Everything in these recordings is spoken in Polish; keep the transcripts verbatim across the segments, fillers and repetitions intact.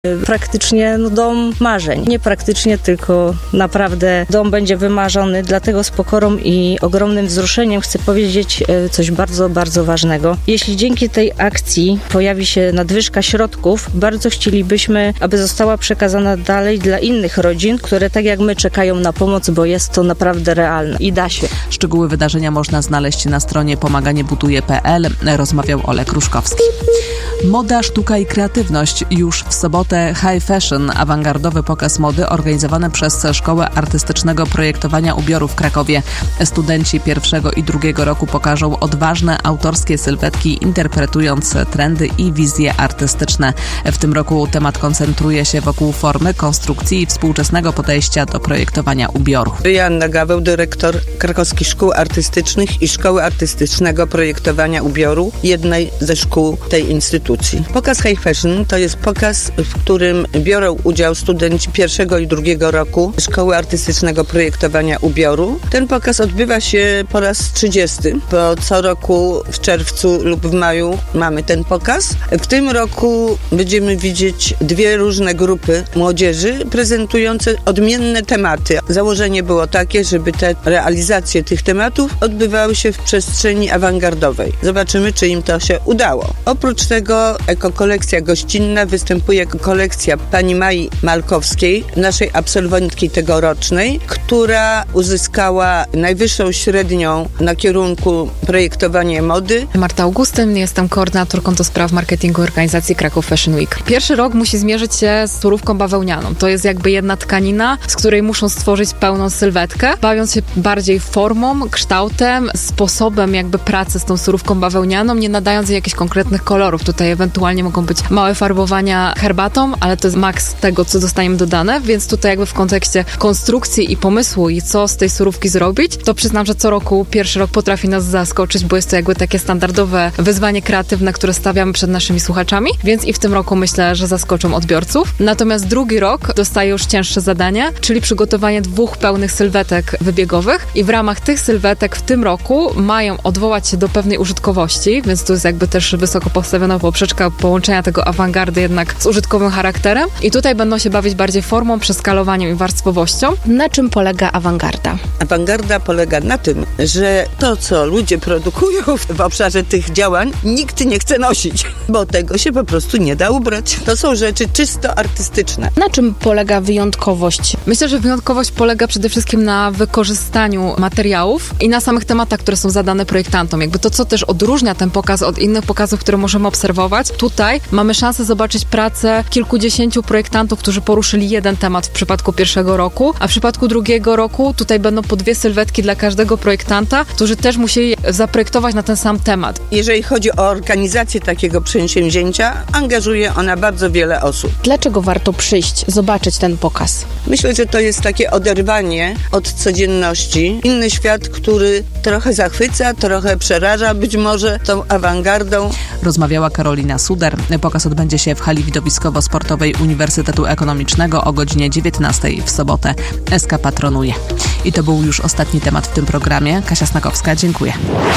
praktycznie no, dom marzeń. Nie praktycznie, tylko naprawdę dom będzie wymarzony, dlatego z pokorą i ogromnym wzruszeniem chcę powiedzieć coś bardzo, bardzo ważnego. Jeśli dzięki tej akcji pojawi się nadwyżka środków, bardzo chcielibyśmy, aby została przekazana dalej dla innych rodzin, które tak jak my czekają na pomoc, bo jest to naprawdę realne i da się. Szczegóły wydarzenia można znaleźć na stronie pomaganie buduje kropka p l. Rozmawiał Olek Ruszkowski. Moda, sztuka i kreatywność. Już w sobotę High Fashion, awangardowy pokaz mody organizowany przez Szkołę Artystycznego Projektowania Ubioru w Krakowie. Studenci pierwszego i drugiego roku pokażą odważne, autorskie sylwetki, interpretując trendy i wizje artystyczne. W tym roku temat koncentruje się wokół formy, konstrukcji i współczesnego podejścia do projektowania ubioru. Joanna Gaweł, dyrektor Krakowskich Szkół Artystycznych i Szkoły Artystycznego Projektowania Ubioru, jednej ze szkół tej instytucji. Pokaz High Fashion to jest pokaz, w którym biorą udział studenci pierwszego i drugiego roku Szkoły Artystycznego Projektowania Ubioru. Ten pokaz odbywa się po raz trzydziesty, bo co roku w czerwcu lub w maju mamy ten pokaz. W tym roku będziemy widzieć dwie różne grupy młodzieży prezentujące odmienne tematy. Założenie było takie, żeby te realizacje tych tematów odbywały się w przestrzeni awangardowej. Zobaczymy, czy im to się udało. Oprócz tego ekokolekcja gościnna występuje jako kolekcja pani Mai Malkowskiej, naszej absolwentki tegorocznej, która uzyskała najwyższą średnią na kierunku projektowanie mody. Marta Augustyn, jestem koordynatorką do spraw marketingu organizacji Kraków Fashion Week. Pierwszy rok musi zmierzyć się z surówką bawełnianą. To jest jakby jedna tkanina, z której muszą stworzyć pełną sylwetkę, bawiąc się bardziej formą, kształtem, sposobem jakby pracy z tą surówką bawełnianą, nie nadając jej jakichś konkretnych kolorów. Tutaj ewentualnie mogą być małe farbowania herbatą, ale to jest maks tego, co dostaniemy dodane, więc tutaj jakby w kontekście konstrukcji i pomysłu i co z tej surówki zrobić, to przyznam, że co roku, pierwszy rok potrafi nas zaskoczyć, bo jest to jakby takie standardowe wyzwanie kreatywne, które stawiamy przed naszymi słuchaczami, więc i w tym roku myślę, że zaskoczą odbiorców. Natomiast drugi rok dostaje już cięższe zadanie, czyli przygotowanie dwóch pełnych sylwetek wybiegowych i w ramach tych sylwetek w tym roku mają odwołać się do pewnej użytkowości, więc to jest jakby też wysoko postawiona poprzeczka połączenia tego awangardy jednak z użytkowym charakterem i tutaj będą się bawić bardziej formą, przeskalowaniem i warstwowością. Na czym polega awangarda? Awangarda polega na tym, że to, co ludzie produkują w obszarze tych działań, nikt nie chce nosić, bo tego się po prostu nie da ubrać. To są rzeczy czysto artystyczne. Na czym polega wyjątkowość? Myślę, że wyjątkowość polega przede wszystkim na wykorzystaniu materiałów i na samych tematach, które są zadane projektantom. Jakby to, co też odróżnia ten pokaz od innych pokazów, które możemy obserwować. Tutaj mamy szansę zobaczyć pracę kilkudziesięciu projektantów, którzy poruszyli jeden temat w przypadku pierwszego roku, a w przypadku drugiego roku tutaj będą po dwie sylwetki dla każdego projektanta, którzy też musieli zaprojektować na ten sam temat. Jeżeli chodzi o organizację takiego przedsięwzięcia, angażuje ona bardzo wiele osób. Dlaczego warto przyjść, zobaczyć ten pokaz? Myślę, że to jest takie oderwanie od codzienności. Inny świat, który trochę zachwyca, trochę przeraża, być może tą awangardą. Rozmawiała Karolina Suder. Pokaz odbędzie się w hali widowiskowo-sportowej Uniwersytetu Ekonomicznego o godzinie dziewiętnastej w sobotę. S K patronuje. I to był już ostatni temat w tym programie. Kasia Snakowska, dziękuję.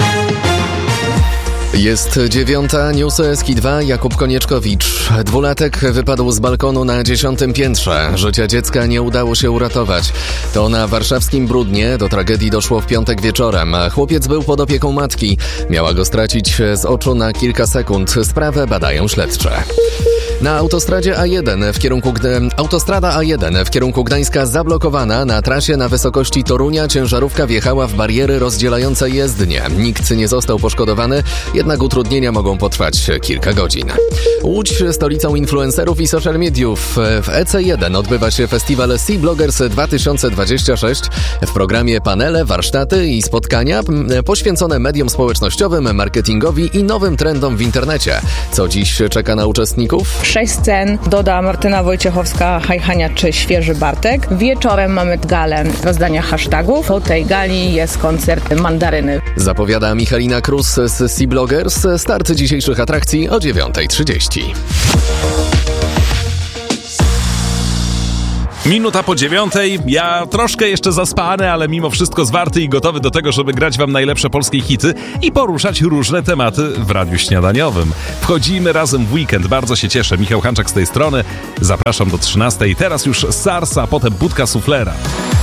Jest dziewiąta, newsy S K I dwa, Jakub Konieczkowicz. Dwulatek wypadł z balkonu na dziesiątym piętrze. Życia dziecka nie udało się uratować. To na warszawskim Brudnie do tragedii doszło w piątek wieczorem. Chłopiec był pod opieką matki. Miała go stracić z oczu na kilka sekund. Sprawę badają śledcze. Na autostradzie A jeden w kierunku Gdy... Autostrada A jeden w kierunku Gdańska zablokowana. Na trasie na wysokości Torunia ciężarówka wjechała w bariery rozdzielające jezdnie. Nikt nie został poszkodowany, jednak utrudnienia mogą potrwać kilka godzin. Łódź stolicą influencerów i social mediów. W E C jeden odbywa się festiwal Sea Bloggers dwa tysiące dwadzieścia sześć. W programie panele, warsztaty i spotkania poświęcone mediom społecznościowym, marketingowi i nowym trendom w internecie. Co dziś czeka na uczestników? Sześć scen doda Martyna Wojciechowska, Hajhania czy Świeży Bartek. Wieczorem mamy galę rozdania hashtagów. Po tej gali jest koncert Mandaryny. Zapowiada Michalina Krus z Sea Bloggers. Start dzisiejszych atrakcji o dziewiąta trzydzieści. Minuta po dziewiątej. Ja troszkę jeszcze zaspany, ale mimo wszystko zwarty i gotowy do tego, żeby grać wam najlepsze polskie hity i poruszać różne tematy w Radiu Śniadaniowym. Wchodzimy razem w weekend. Bardzo się cieszę. Michał Hanczak z tej strony. Zapraszam do trzynastej. Teraz już SARS, a potem Budka Suflera.